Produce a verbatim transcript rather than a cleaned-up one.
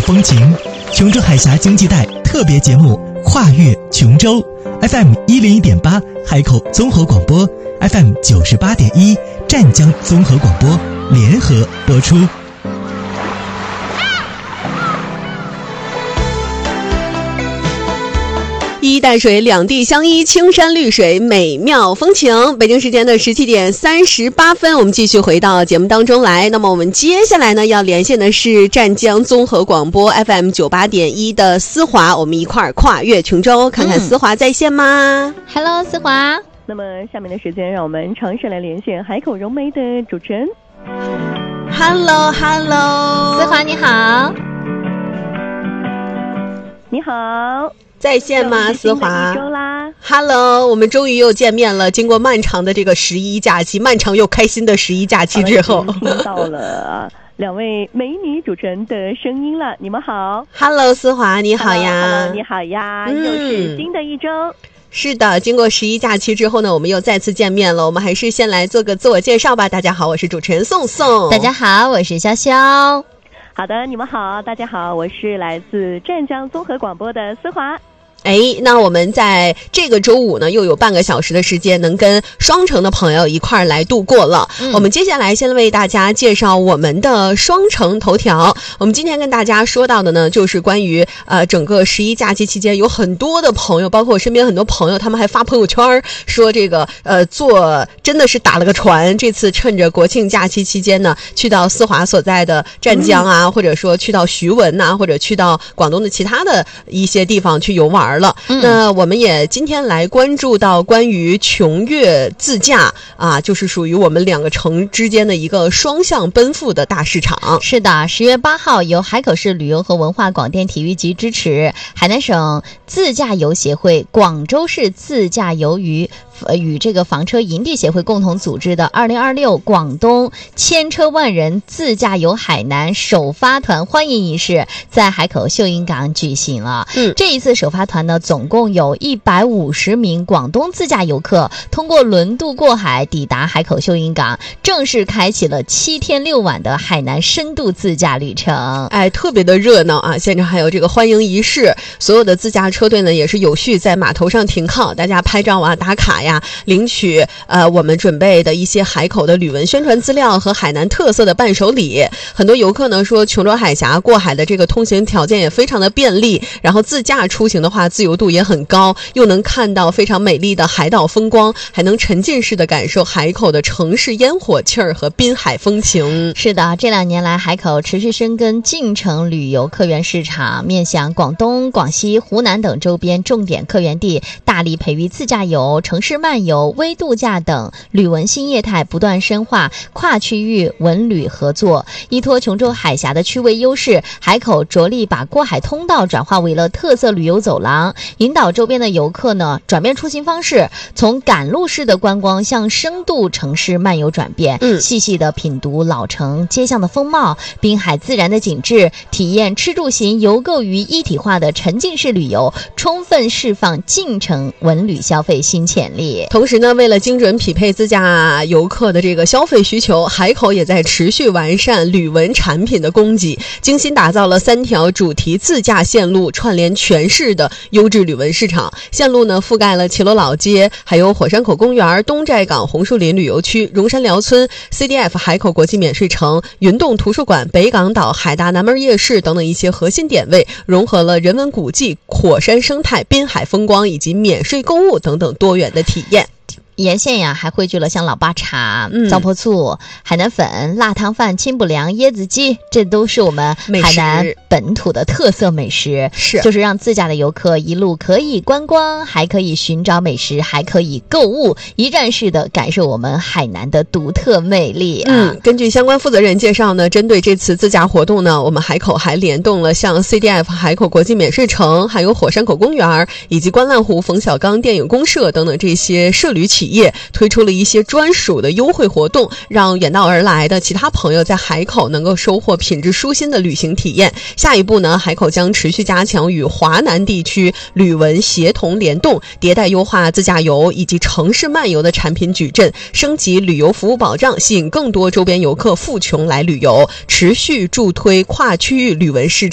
风情，琼州海峡经济带特别节目跨越琼州 F M 一零一点八海口综合广播 F M 九十八点一湛江综合广播联合播出。 一淡水两地相依，青山绿水美妙风情。北京时间的十七点三十八分，我们继续回到节目当中来。那么我们接下来呢要连线的是湛江综合广播 F M 九八点一的思华，我们一块儿跨越琼州，看看思华在线吗、 嗯、？Hello， 思华。 那么下面的时间，让我们尝试来连线海口融媒的主持人。 Hello Hello， 思华你好。 你好。 在线吗？思华 ，Hello， 我们终于又见面了。经过漫长的这个十一假期，漫长又开心的十一假期之后， 听到了两位美女主持人的声音了。你们好 ，Hello， 思华，你好呀 ，Hello，, Hello 你好呀、嗯，又是新的一周。 是的，经过十一假期之后呢，我们又再次见面了。我们还是先来做个自我介绍吧。大家好，我是主持人宋宋。 大家好，我是潇潇。 好的，你们好，大家好，我是来自湛江综合广播的思华。 哎，那我们在这个周五呢，又有半个小时的时间，能跟双城的朋友一块儿来度过了。嗯、我们接下来先为大家介绍我们的双城头条。我们今天跟大家说到的呢，就是关于呃整个十一假期期间，有很多的朋友，包括我身边很多朋友，他们还发朋友圈说这个呃坐真的是打了个船，这次趁着国庆假期期间呢，去到思华所在的湛江啊，嗯、或者说去到徐闻呐、啊，或者去到广东的其他的一些地方去游玩了。嗯、那我们也今天来关注到关于琼粤自驾啊，就是属于我们两个城之间的一个双向奔赴的大市场。 是的，十月八号由海口市旅游和文化广电体育局支持，海南省自驾游协会、广州市自驾游与呃与这个房车营地协会共同组织的二零二六广东千车万人自驾游海南首发团欢迎仪式在海口秀英港举行了。嗯，这一次首发团呢，总共有一百五十名广东自驾游客通过轮渡过海抵达海口秀英港，正式开启了七天六晚的海南深度自驾旅程。 哎，特别的热闹啊！现场还有这个欢迎仪式，所有的自驾车队呢也是有序在码头上停靠，大家拍照啊、打卡呀，领取呃我们准备的一些海口的旅文宣传资料和海南特色的伴手礼。很多游客呢说，琼州海峡过海的这个通行条件也非常的便利，然后自驾出行的话，自由度也很高，又能看到非常美丽的海岛风光，还能沉浸式的感受海口的城市烟火气儿和滨海风情。 是的，这两年来海口持续深耕进城旅游客源市场，面向广东、广西、湖南等周边重点客源地，大力培育自驾游、城市漫游、微度假等旅文新业态，不断深化跨区域文旅合作。依托琼州海峡的区位优势，海口着力把过海通道转化为了特色旅游走廊，引导周边的游客呢转变出行方式，从赶路式的观光向深度城市漫游转变，嗯，细细的品读老城街巷的风貌、滨海自然的景致，体验吃住行游购于一体化的沉浸式旅游，充分释放进城文旅消费新潜力。 同时呢，为了精准匹配自驾游客的这个消费需求，海口也在持续完善旅文产品的供给，精心打造了三条主题自驾线路，串联全市的优质旅文市场。线路呢覆盖了齐罗老街，还有火山口公园、东寨港红树林旅游区、荣山寮村、C D F 海口国际免税城、云洞图书馆、北港岛、海大南门夜市等等一些核心点位，融合了人文古迹、火山生态、滨海风光以及免税购物等等多元的体验。 沿线呀还汇聚了像老八茶、嗯、糟粕醋、海南粉、辣汤饭、清补凉、椰子鸡，这都是我们海南本土的特色美食，是就是让自驾的游客一路可以观光，还可以寻找美食，还可以购物，一站式的感受我们海南的独特魅力啊。 嗯，根据相关负责人介绍呢，针对这次自驾活动呢，我们海口还联动了像 C D F 海口国际免税城，还有火山口公园以及观澜湖冯小刚电影公社等等这些社旅企业，推出了一些专属的优惠活动，让远道而来的其他朋友在海口能够收获品质舒心的旅行体验。下一步呢，海口将持续加强与华南地区旅文协同联动，迭代优化自驾游以及城市漫游的产品矩阵，升级旅游服务保障，吸引更多周边游客赴琼来旅游，持续助推跨区域旅文市场